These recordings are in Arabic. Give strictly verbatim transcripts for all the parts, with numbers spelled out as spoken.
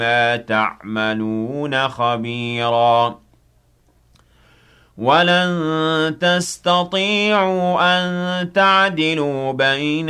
ما تعملون خبيرا ولن تستطيعوا أن تعدلوا بين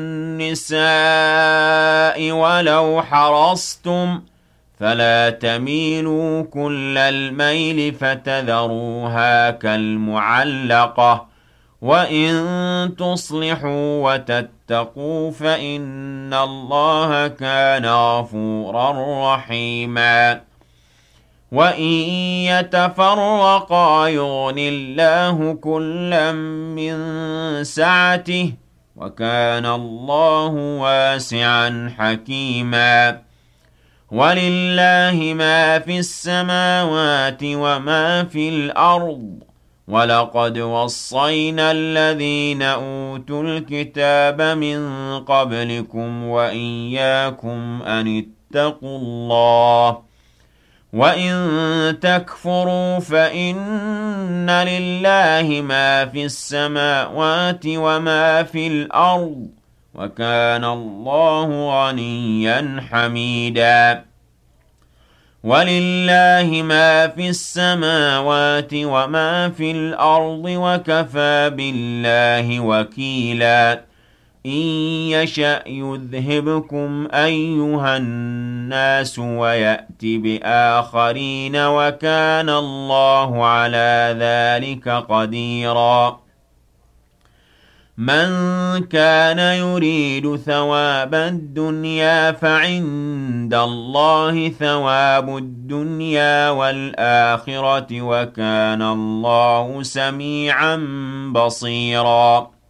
النساء ولو حرصتم فلا تميلوا كل الميل فتذروها كالمعلقة وإن تصلحوا وتتقوا فإن الله كان غفورا رحيما وإن يتفرقا يغن الله كلا من سعته وكان الله واسعا حكيما ولله ما في السماوات وما في الأرض ولقد وصينا الذين أوتوا الكتاب من قبلكم وإياكم أن اتقوا الله وإن تكفروا فإن لله ما في السماوات وما في الأرض وكان الله غنيا حميدا ولله ما في السماوات وما في الأرض وكفى بالله وكيلا إن يشأ يذهبكم أيها الناس ويأت بآخرين وكان الله على ذلك قديرا من كان يريد ثواب الدنيا فعند الله ثواب الدنيا والآخرة وكان الله سميعا بصيرا